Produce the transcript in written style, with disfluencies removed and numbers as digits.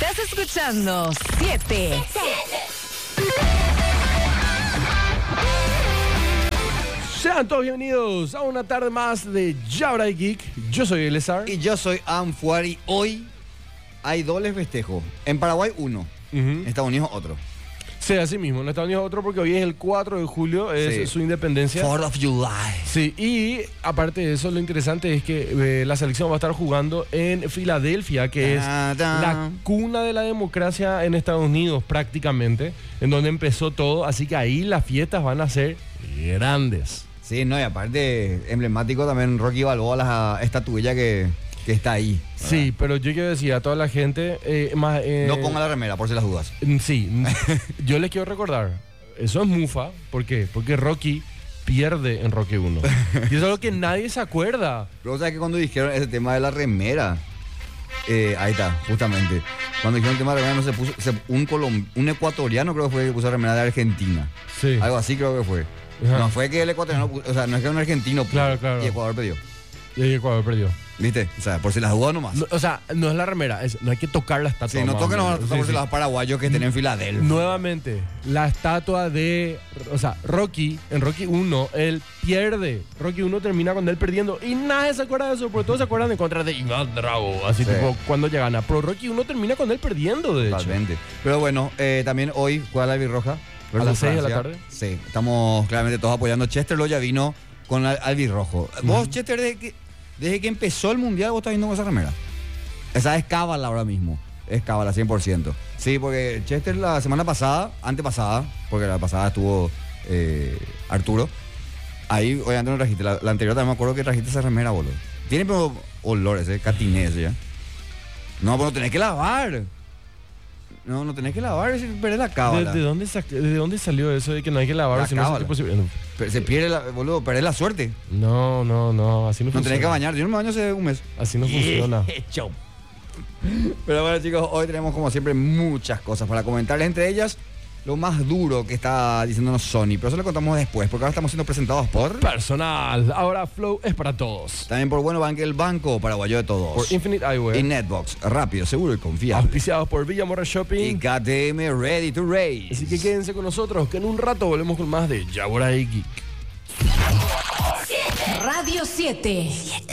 Estás escuchando 7. Sean todos bienvenidos a una tarde más de Yabra y Geek. Yo soy Elezar. Y yo soy Amfuari. Hoy hay dobles festejos. En Paraguay uno, en Estados Unidos otro. Sí, así mismo. En Estados Unidos otro porque hoy es el 4 de julio, es su independencia. 4th of July. Sí, y aparte de eso, lo interesante es que la selección va a estar jugando en Filadelfia, que es la cuna de la democracia en Estados Unidos prácticamente, en donde empezó todo. Así que ahí las fiestas van a ser grandes. Sí, no, y aparte emblemático también Rocky Balboa, la estatuilla que está ahí, ¿verdad? Sí, pero yo quiero decir a toda la gente... no ponga la remera, por si las dudas. Sí, yo les quiero recordar, eso es mufa. ¿Por qué? Porque Rocky pierde en Rocky 1. Y eso es algo que nadie se acuerda. Pero sabes que cuando dijeron ese tema de la remera, ahí está, justamente. Cuando dijeron el tema de la remera, no se puso, un ecuatoriano creo que fue que puso remera de Argentina. Sí. Algo así creo que fue. Ajá. No fue que el ecuatoriano, o sea, no es que un argentino puso, Claro. y Ecuador perdió. Y ahí Ecuador perdió. ¿Viste? O sea, por si las dudas nomás. No, o sea, no es la remera, no hay que tocar la estatua. Sí, no toquen por si sí. los paraguayos que estén en Filadelfia. Nuevamente, la estatua de... O sea, Rocky, en Rocky 1, él pierde. Rocky 1 termina con él perdiendo. Y nadie se acuerda de eso, porque todos se acuerdan de contra de Iván Drago. Así Sí. tipo, cuando ya gana. Pero Rocky 1 termina con él perdiendo, de hecho. Totalmente. Pero bueno, también hoy juega la albirroja. A las 6 de la Francia. tarde. Sí, estamos claramente todos apoyando. Chester lo ya vino con albirrojo. Vos, Chester, desde que empezó el mundial, vos estás viendo con esa remera. Esa es cábala ahora mismo. Es cábala, 100%. Sí, porque Chester la semana pasada, antepasada, porque la pasada estuvo Arturo. Ahí, obviamente no trajiste. La anterior también me acuerdo que trajiste esa remera, boludo. Tiene pero olores, catinés ya. No, pero no tenés que lavar. No tenés que lavar, perdés la cábala. ¿De dónde salió eso de que no hay que lavar? La Si no cábala. Se pierde, boludo, perdés la suerte. No, así no No funciona. tenés que bañar. Yo no me baño hace un mes. Así no funciona. Pero bueno, chicos, hoy tenemos como siempre muchas cosas para comentarles. Entre ellas, lo más duro que está diciéndonos Sony. Pero eso lo contamos después, porque ahora estamos siendo presentados por... Personal. Ahora Flow es para todos. También por Bueno Banque, el banco paraguayo de todos. Por Infinite Eyewear. Y Netbox, rápido, seguro y confiable. Auspiciados por Villamorra Y Shopping. KTM Ready to Race. Así que quédense con nosotros, que en un rato volvemos con más de Yabora y Geek. Radio 7.